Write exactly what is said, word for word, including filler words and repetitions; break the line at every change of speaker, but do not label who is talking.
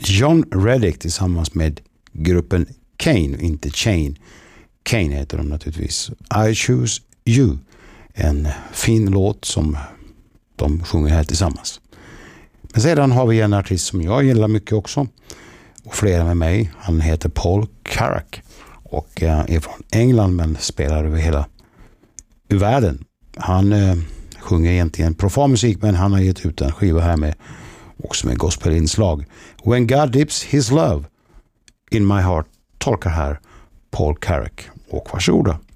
John Reddick tillsammans med gruppen Kane, inte Chain. Kane heter de naturligtvis. I Choose You. En fin låt som de sjunger här tillsammans. Men sedan har vi en artist som jag gillar mycket också. Och flera med mig. Han heter Paul Carrack. Och är från England men spelar över hela världen. Han eh, sjunger egentligen profan musik, men han har gett ut en skiva här med också med gospelinslag. When God Dips His Love in My Heart tolkar här Paul Carrack. Och varsågoda.